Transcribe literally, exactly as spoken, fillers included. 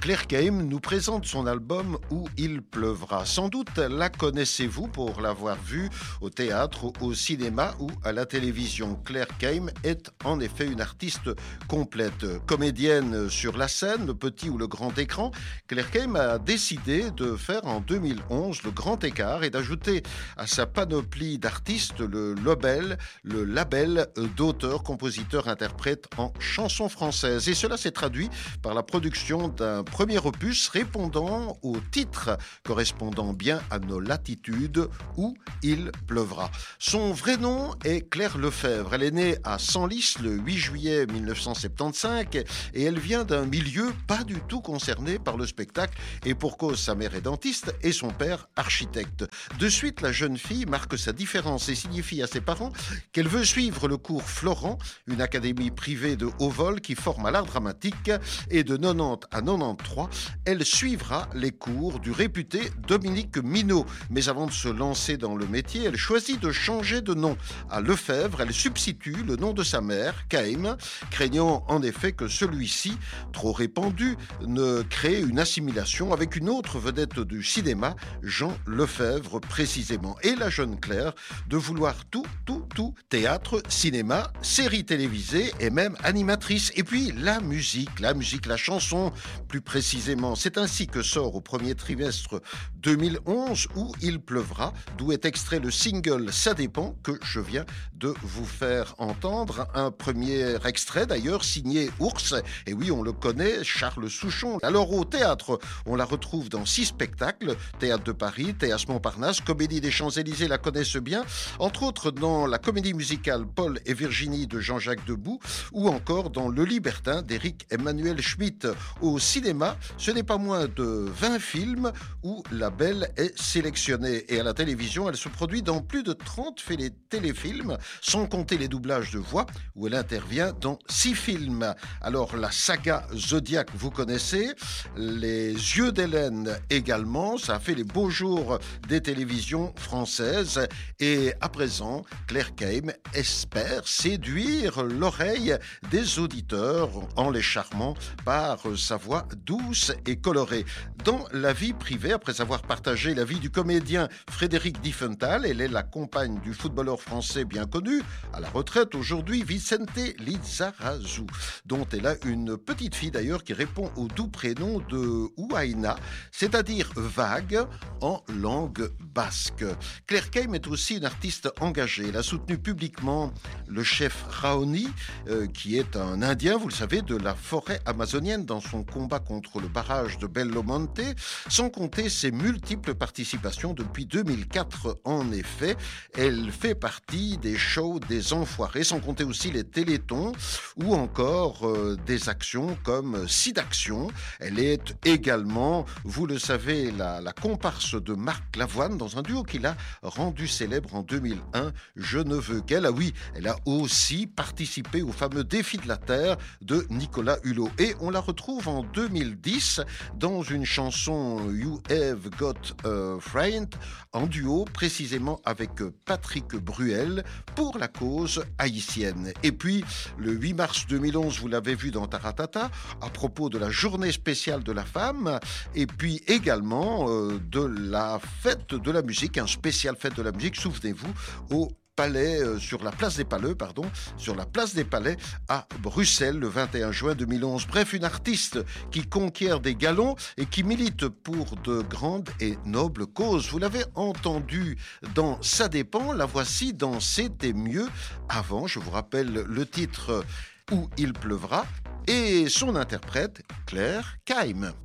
Claire Kaim nous présente son album Où il pleuvra. Sans doute la connaissez-vous pour l'avoir vue au théâtre, au cinéma ou à la télévision. Claire Kaim est en effet une artiste complète. Comédienne sur la scène, le petit ou le grand écran, Claire Kaim a décidé de faire en deux mille onze le grand écart et d'ajouter à sa panoplie d'artistes le label, le label d'auteurs, compositeurs, interprètes en chansons françaises. Et cela s'est traduit par la production d'un premier opus répondant au titre correspondant bien à nos latitudes, Où il pleuvra. Son vrai nom est Claire Lefebvre. Elle est née à Senlis le huit juillet mille neuf cent soixante-quinze et elle vient d'un milieu pas du tout concerné par le spectacle, et pour cause, sa mère est dentiste et son père architecte. De suite, la jeune fille marque sa différence et signifie à ses parents qu'elle veut suivre le cours Florent, une académie privée de haut vol qui forme à l'art dramatique, et de quatre-vingt-dix à quatre-vingt-treize, elle suivra les cours du réputé Dominique Minot. Mais avant de se lancer dans le métier, elle choisit de changer de nom. À Lefebvre, elle substitue le nom de sa mère, Kaim, craignant en effet que celui-ci, trop répandu, ne crée une assimilation avec une autre vedette du cinéma, Jean Lefebvre précisément. Et la jeune Claire de vouloir tout, tout, tout, théâtre, cinéma, séries télévisées et même animatrice. Et puis la musique, la musique, la chanson plus précisément. C'est ainsi que sort au premier trimestre deux mille onze Où il pleuvra, d'où est extrait le single Ça dépend que je viens de vous faire entendre. Un premier extrait d'ailleurs signé Ours. Et oui, on le connaît, Charles Souchon. Alors au théâtre, on la retrouve dans six spectacles. Théâtre de Paris, Théâtre Montparnasse, Comédie des Champs-Élysées la connaissent bien. Entre autres dans la comédie musicale Paul et Virginie de Jean-Jacques Debout, ou encore dans Le Libertin d'Éric Emmanuel Schmitt. Au cinéma, ce n'est pas moins de vingt films où la belle est sélectionnée. Et à la télévision, elle se produit dans plus de trente téléfilms, sans compter les doublages de voix, où elle intervient dans six films. Alors, la saga Zodiac, vous connaissez. Les yeux d'Hélène également. Ça a fait les beaux jours des télévisions françaises. Et à présent, Claire Kaim espère séduire l'oreille des auditeurs en les charmant par sa voix douce et colorée. Dans la vie privée, après avoir partagé la vie du comédien Frédéric Diefenthal, elle est la compagne du footballeur français bien connu, à la retraite aujourd'hui, Vicente Lizarazu, dont elle a une petite fille d'ailleurs qui répond au doux prénom de Ouaina, c'est-à-dire vague en langue basque. Claire Kaim est aussi une artiste engagée. Elle a soutenu publiquement le chef Raoni, euh, qui est un Indien, vous le savez, de la forêt amazonienne dans son combat contre le barrage de Belo Monte, sans compter ses multiples participations depuis deux mille quatre. En effet, elle fait partie des shows des Enfoirés, sans compter aussi les télétons ou encore euh, des actions comme Sidaction. Elle est également, vous le savez, la, la comparse de Marc Lavoine dans un duo qu'il a rendu célèbre en deux mille un, Je ne veux qu'elle. Ah oui, elle a aussi participé au fameux défi de la Terre de Nicolas Hulot. Et on la retrouve en deux mille dix dans une chanson You Have Got a Friend, en duo précisément avec Patrick Bruel pour la cause haïtienne. Et puis le huit mars deux mille onze, vous l'avez vu dans Taratata, à propos de la journée spéciale de la femme, et puis également euh, de la fête de la musique, un spécial fête de la musique, souvenez-vous, au Palais, euh, sur la place des Palais, pardon, sur la place des Palais à Bruxelles le vingt et un juin deux mille onze. Bref, une artiste qui conquiert des galons et qui milite pour de grandes et nobles causes. Vous l'avez entendu dans Ça dépend, la voici dans C'était mieux avant. Je vous rappelle le titre Où il pleuvra et son interprète Claire Kaim.